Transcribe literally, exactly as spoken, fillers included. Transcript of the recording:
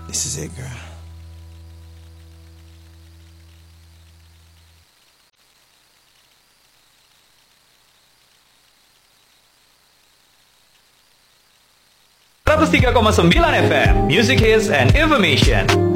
This is it, girl. seratus tiga koma sembilan F M, Music Hits and Information.